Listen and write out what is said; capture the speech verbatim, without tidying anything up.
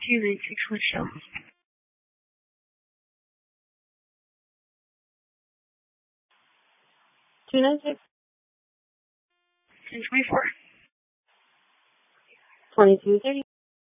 two nine six one show. two nine six. ten twenty-four. twenty-two thirty.